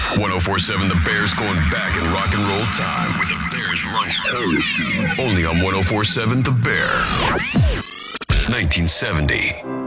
1047 The Bears going back in rock and roll time with the Bears Run Hell Machine. Only on 1047 The Bear. 1970.